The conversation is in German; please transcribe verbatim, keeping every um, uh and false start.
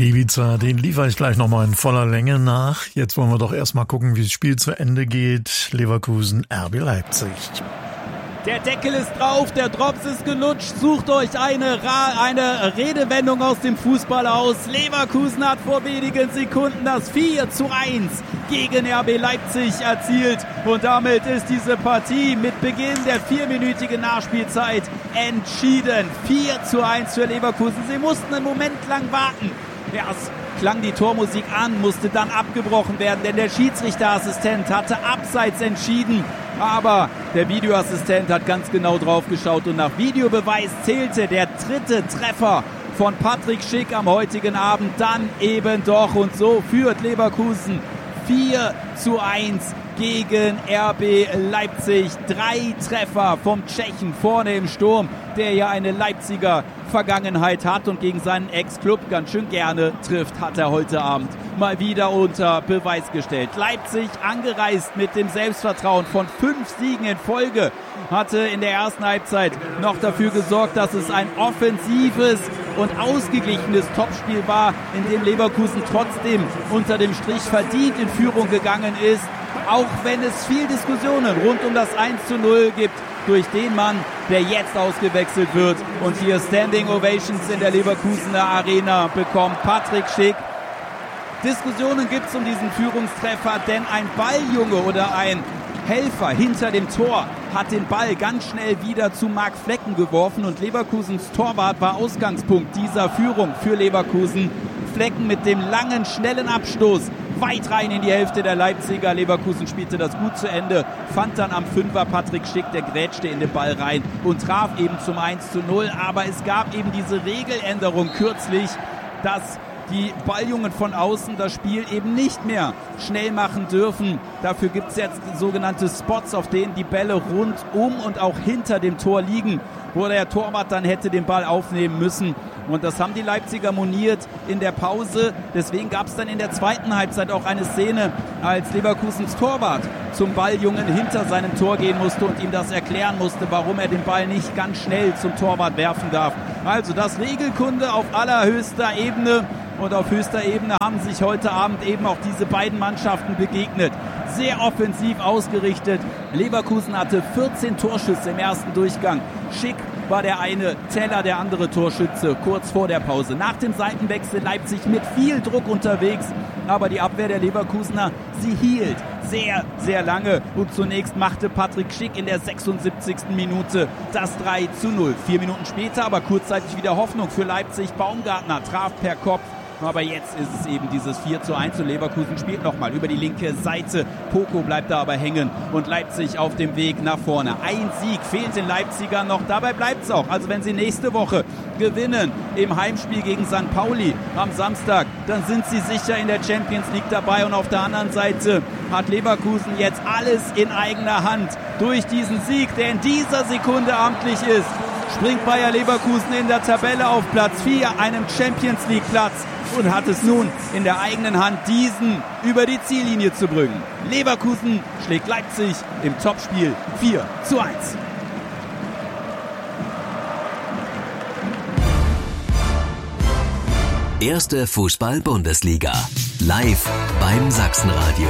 Ibiza, den liefere ich gleich nochmal in voller Länge nach. Jetzt wollen wir doch erstmal gucken, wie das Spiel zu Ende geht. Leverkusen, R B Leipzig. Der Deckel ist drauf, der Drops ist gelutscht. Sucht euch eine, Ra- eine Redewendung aus dem Fußball aus. Leverkusen hat vor wenigen Sekunden das vier zu eins gegen R B Leipzig erzielt. Und damit ist diese Partie mit Beginn der vierminütigen Nachspielzeit entschieden. vier zu eins für Leverkusen. Sie mussten einen Moment lang warten. Erst klang die Tormusik an, musste dann abgebrochen werden, denn der Schiedsrichterassistent hatte abseits entschieden. Aber der Videoassistent hat ganz genau drauf geschaut und nach Videobeweis zählte der dritte Treffer von Patrick Schick am heutigen Abend dann eben doch. Und so führt Leverkusen vier zu eins gegen R B Leipzig. Drei Treffer vom Tschechen vorne im Sturm, der ja eine Leipziger Vergangenheit hat und gegen seinen Ex-Club ganz schön gerne trifft, hat er heute Abend mal wieder unter Beweis gestellt. Leipzig angereist mit dem Selbstvertrauen von fünf Siegen in Folge, hatte in der ersten Halbzeit noch dafür gesorgt, dass es ein offensives und ausgeglichenes Topspiel war, in dem Leverkusen trotzdem unter dem Strich verdient in Führung gegangen ist, auch wenn es viel Diskussionen rund um das eins zu null gibt durch den Mann, der jetzt ausgewechselt wird und hier Standing Ovations in der Leverkusener Arena bekommt. Patrick Schick. Diskussionen gibt es um diesen Führungstreffer, denn ein Balljunge oder ein Helfer hinter dem Tor hat den Ball ganz schnell wieder zu Marc Flecken geworfen und Leverkusens Torwart war Ausgangspunkt dieser Führung für Leverkusen. Flecken mit dem langen, schnellen Abstoß weit rein in die Hälfte der Leipziger. Leverkusen spielte das gut zu Ende, fand dann am Fünfer Patrick Schick, der grätschte in den Ball rein und traf eben zum eins zu null. Aber es gab eben diese Regeländerung kürzlich, dass die Balljungen von außen das Spiel eben nicht mehr schnell machen dürfen. Dafür gibt es jetzt sogenannte Spots, auf denen die Bälle rund um und auch hinter dem Tor liegen, wo der Torwart dann hätte den Ball aufnehmen müssen. Und das haben die Leipziger moniert in der Pause. Deswegen gab es dann in der zweiten Halbzeit auch eine Szene, als Leverkusens Torwart zum Balljungen hinter seinem Tor gehen musste und ihm das erklären musste, warum er den Ball nicht ganz schnell zum Torwart werfen darf. Also das Regelkunde auf allerhöchster Ebene. Und auf höchster Ebene haben sich heute Abend eben auch diese beiden Mannschaften begegnet. Sehr offensiv ausgerichtet. Leverkusen hatte vierzehn Torschüsse im ersten Durchgang. Schick war der eine, Teller der andere Torschütze kurz vor der Pause. Nach dem Seitenwechsel Leipzig mit viel Druck unterwegs. Aber die Abwehr der Leverkusener, sie hielt sehr, sehr lange. Und zunächst machte Patrick Schick in der sechsundsiebzigsten Minute das drei zu null. Vier Minuten später aber kurzzeitig wieder Hoffnung für Leipzig. Baumgartner traf per Kopf. Aber jetzt ist es eben dieses vier zu eins und Leverkusen spielt nochmal über die linke Seite. Poko bleibt da aber hängen und Leipzig auf dem Weg nach vorne. Ein Sieg fehlt den Leipzigern noch, dabei bleibt es auch. Also wenn sie nächste Woche gewinnen im Heimspiel gegen Sankt Pauli am Samstag, dann sind sie sicher in der Champions League dabei. Und auf der anderen Seite hat Leverkusen jetzt alles in eigener Hand. Durch diesen Sieg, der in dieser Sekunde amtlich ist, springt Bayer Leverkusen in der Tabelle auf Platz vier, einem Champions League Platz. Und hat es nun in der eigenen Hand, diesen über die Ziellinie zu bringen. Leverkusen schlägt Leipzig im Topspiel vier zu eins. Erste Fußball-Bundesliga. Live beim Sachsenradio.